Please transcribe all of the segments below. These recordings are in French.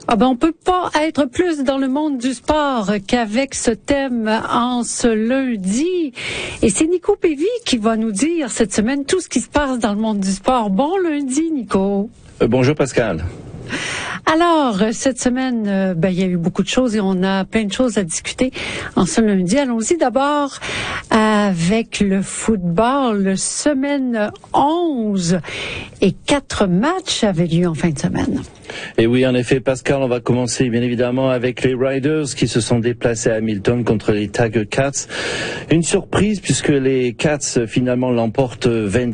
Ah ben on peut pas être plus dans le monde du sport qu'avec ce thème en ce lundi. Et c'est Nico Pévy qui va nous dire cette semaine tout ce qui se passe dans le monde du sport. Bon lundi, Nico. Bonjour Pascal. Alors, cette semaine, il y a eu beaucoup de choses et on a plein de choses à discuter en ce lundi. Allons-y d'abord avec le football. Semaine 11 et 4 matchs avaient lieu en fin de semaine. Et oui, en effet, Pascal, on va commencer bien évidemment avec les Riders qui se sont déplacés à Hamilton contre les Tiger Cats. Une surprise puisque les Cats finalement l'emportent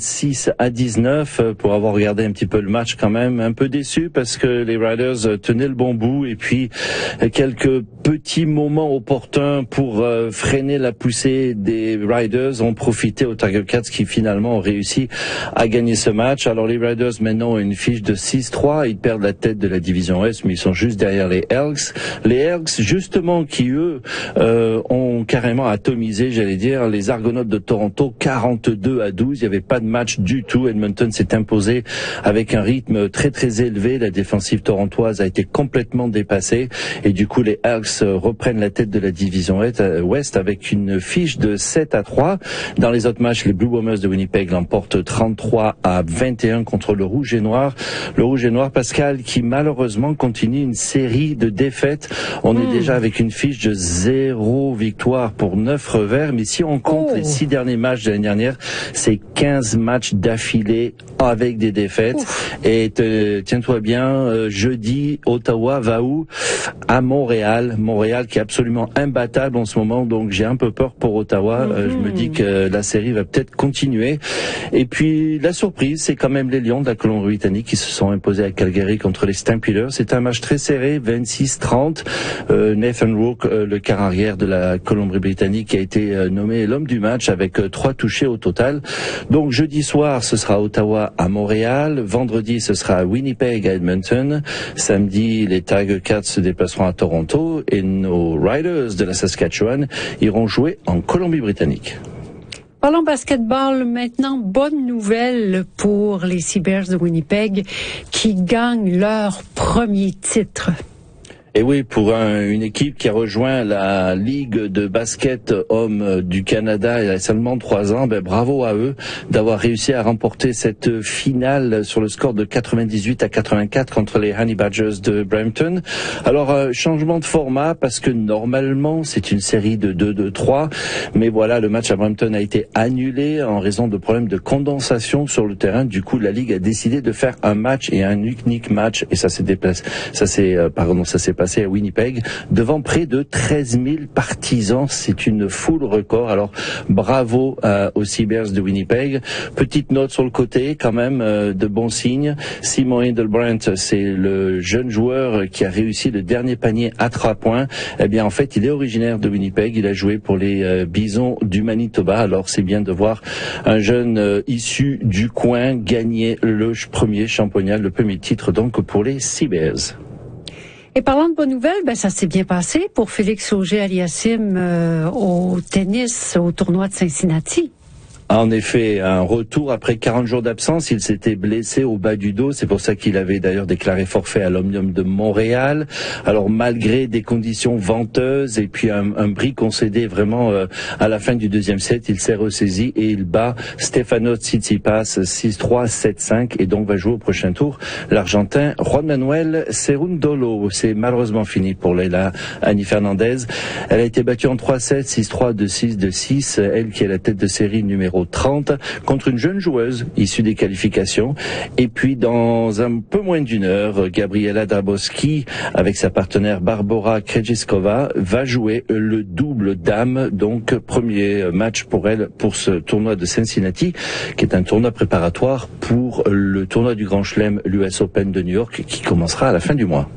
26-19 pour avoir regardé un petit peu le match quand même. Un peu déçu parce que les Riders tenaient le bon bout et puis quelques petits moments opportuns pour freiner la poussée des Riders ont profité aux Tiger Cats qui finalement ont réussi à gagner ce match. Alors les Riders maintenant ont une fiche de 6-3, ils perdent la tête de la division Est, mais ils sont juste derrière les Elks. Les Elks, justement, qui eux ont carrément atomisé, j'allais dire, les Argonautes de Toronto, 42-12. Il n'y avait pas de match du tout. Edmonton s'est imposé avec un rythme très très élevé. La défensive torontoise a été complètement dépassée et du coup les Elks reprennent la tête de la division Ouest avec une fiche de 7-3. Dans les autres matchs, les Blue Bombers de Winnipeg l'emportent 33-21 contre le Rouge et Noir. Le Rouge et Noir, Pascal, qui malheureusement continue une série de défaites. On est déjà avec une fiche de 0 victoire pour 9 revers, mais si on compte les 6 derniers matchs de l'année dernière, c'est 15 matchs d'affilée avec des défaites. Et tiens-toi bien, jeudi, Ottawa va où? À Montréal. Montréal qui est absolument imbattable en ce moment, donc j'ai un peu peur pour Ottawa. Je me dis que la série va peut-être continuer. Et puis la surprise, c'est quand même les Lions de la Colombie-Britannique qui se sont imposés à Calgary contre les Stampeders. C'est un match très serré, 26-30. Nathan Rourke, le quart arrière de la Colombie-Britannique, a été nommé l'homme du match avec 3 touchés au total. Donc jeudi soir, ce sera Ottawa à Montréal. Vendredi, ce sera Winnipeg à Edmonton. Samedi, les Tiger Cats se déplaceront à Toronto et nos Riders de la Saskatchewan iront jouer en Colombie-Britannique. Parlons basketball maintenant. Bonne nouvelle pour les Seabears de Winnipeg qui gagnent leur premier titre. Et oui, pour une équipe qui a rejoint la Ligue de basket hommes du Canada il y a seulement 3 ans, bravo à eux d'avoir réussi à remporter cette finale sur le score de 98-84 contre les Honey Badgers de Brampton. Alors, changement de format parce que normalement c'est une série de 2-2-3, mais voilà, le match à Brampton a été annulé en raison de problèmes de condensation sur le terrain. Du coup, la Ligue a décidé de faire un match et un unique match, et ça s'est passé à Winnipeg devant près de 13 000 partisans. C'est une foule record. Alors bravo aux Seabears de Winnipeg. Petite note sur le côté quand même, de bons signes. Simon Hindlebrandt, c'est le jeune joueur qui a réussi le dernier panier à 3 points. Eh bien en fait il est originaire de Winnipeg. Il a joué pour les Bisons du Manitoba. Alors c'est bien de voir un jeune issu du coin gagner le premier championnat, le premier titre donc pour les Seabears. Et parlant de bonnes nouvelles, ça s'est bien passé pour Félix Auger-Aliassime au tennis au tournoi de Cincinnati. En effet, un retour après 40 jours d'absence. Il s'était blessé au bas du dos. C'est pour ça qu'il avait d'ailleurs déclaré forfait à l'Omnium de Montréal. Alors, malgré des conditions venteuses et puis un bris concédé vraiment à la fin du deuxième set, il s'est ressaisi et il bat Stefanos Tsitsipas 6-3, 7-5 et donc va jouer au prochain tour l'Argentin Juan Manuel Cerundolo. C'est malheureusement fini pour Leila Annie Fernandez. Elle a été battue en 3-7, 6-3, 2-6, 2-6. Elle qui est la tête de série numéro 30 contre une jeune joueuse issue des qualifications. Et puis dans un peu moins d'une heure, Gabriela Dabrowski avec sa partenaire Barbora Krejcikova va jouer le double dame. Donc premier match pour elle pour ce tournoi de Cincinnati qui est un tournoi préparatoire pour le tournoi du Grand Chelem, l'US Open de New York qui commencera à la fin du mois.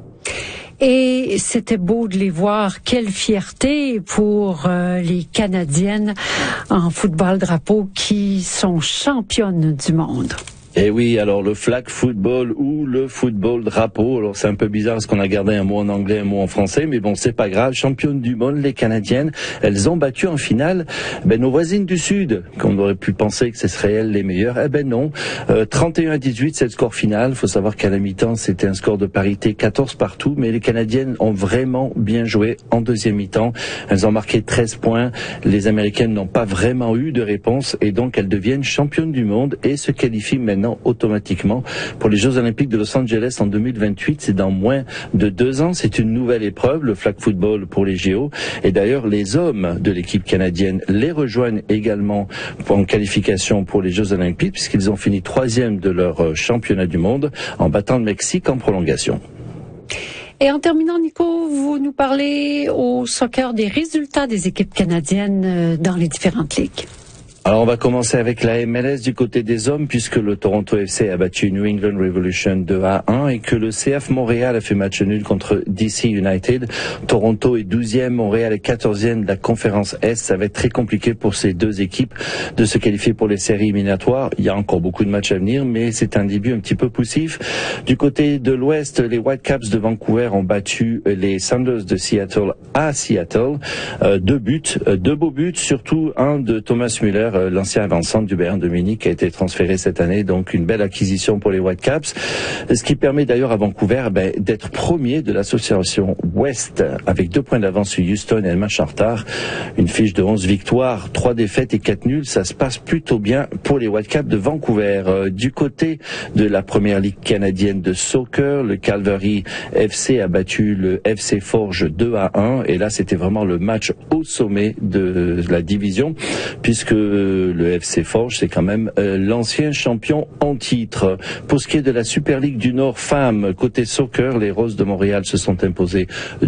Et c'était beau de les voir. Quelle fierté pour les Canadiennes en football drapeau qui sont championnes du monde. Et oui, alors le flag football ou le football drapeau, alors c'est un peu bizarre parce qu'on a gardé un mot en anglais, un mot en français, mais bon, c'est pas grave. Championnes du monde, les Canadiennes, elles ont battu en finale nos voisines du Sud, qu'on aurait pu penser que ce seraient elles les meilleures. Eh ben non, 31-18, c'est le score final. Il faut savoir qu'à la mi-temps, c'était un score de parité 14 partout, mais les Canadiennes ont vraiment bien joué en deuxième mi-temps. Elles ont marqué 13 points. Les Américaines n'ont pas vraiment eu de réponse et donc elles deviennent championnes du monde et se qualifient maintenant automatiquement pour les Jeux Olympiques de Los Angeles en 2028. C'est dans moins de 2 ans. C'est une nouvelle épreuve, le flag football pour les JO. Et d'ailleurs, les hommes de l'équipe canadienne les rejoignent également en qualification pour les Jeux Olympiques puisqu'ils ont fini 3e de leur championnat du monde en battant le Mexique en prolongation. Et en terminant, Nico, vous nous parlez au soccer des résultats des équipes canadiennes dans les différentes ligues. Alors on va commencer avec la MLS du côté des hommes puisque le Toronto FC a battu New England Revolution 2-1 et que le CF Montréal a fait match nul contre DC United. Toronto est 12e, Montréal est 14e de la conférence Est. Ça va être très compliqué pour ces deux équipes de se qualifier pour les séries éliminatoires. Il y a encore beaucoup de matchs à venir, mais c'est un début un petit peu poussif. Du côté de l'Ouest, les Whitecaps de Vancouver ont battu les Sounders de Seattle à Seattle. 2 beaux buts, surtout un de Thomas Müller, l'ancien avant-centre du Bayern de Munich, qui a été transféré cette année, donc une belle acquisition pour les Whitecaps, ce qui permet d'ailleurs à Vancouver d'être premier de l'association Ouest avec 2 points d'avance sur Houston et un match en retard, une fiche de 11 victoires, 3 défaites et 4 nuls. Ça se passe plutôt bien pour les Whitecaps de Vancouver. Du côté de la première ligue canadienne de soccer, le Calgary FC a battu le FC Forge 2-1 et là c'était vraiment le match au sommet de la division puisque le FC Forge, c'est quand même l'ancien champion en titre. Pour ce qui est de la Super League du Nord femmes, côté soccer, les Roses de Montréal se sont imposées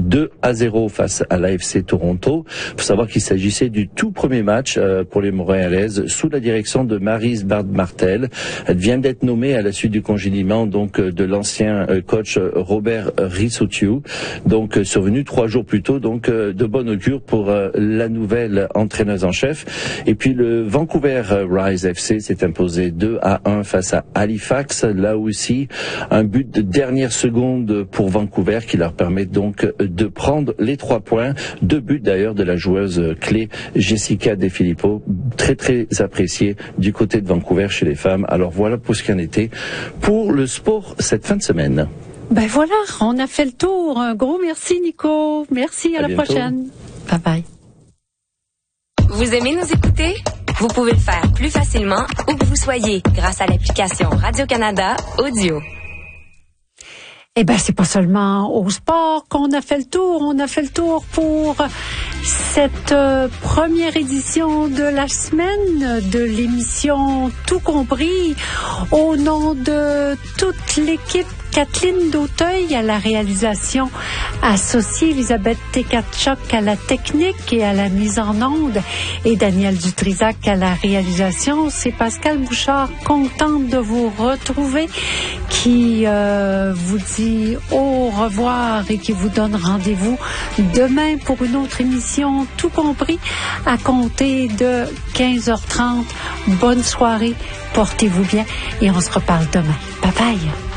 2-0 face à l'AFC Toronto. Il faut savoir qu'il s'agissait du tout premier match pour les Montréalaises sous la direction de Maryse Bard-Martel. Elle vient d'être nommée à la suite du congédiement donc de l'ancien coach Robert Risottiu, donc survenu 3 jours plus tôt, donc de bon augure pour la nouvelle entraîneuse en chef. Et puis le Vancouver Rise FC s'est imposé 2-1 face à Halifax. Là aussi, un but de dernière seconde pour Vancouver qui leur permet donc de prendre les 3 points. 2 buts d'ailleurs de la joueuse clé Jessica De Filippo, très très appréciée du côté de Vancouver chez les femmes. Alors voilà pour ce qu'il en était pour le sport cette fin de semaine. Ben voilà, on a fait le tour. Un gros merci Nico. Merci, à la bientôt. prochaine. Bye bye. Vous aimez nous écouter? Vous pouvez le faire plus facilement où que vous soyez grâce à l'application Radio-Canada Audio. Eh ben, c'est pas seulement au sport qu'on a fait le tour. On a fait le tour pour cette première édition de la semaine de l'émission Tout compris. Au nom de toute l'équipe, Kathleen Dauteuil à la réalisation, associée Elisabeth Tekatchok à la technique et à la mise en onde et Daniel Dutrisac à la réalisation. C'est Pascal Bouchard, contente de vous retrouver, qui vous dit au revoir et qui vous donne rendez-vous demain pour une autre émission Tout compris à compter de 15h30. Bonne soirée, portez-vous bien et on se reparle demain. Bye bye.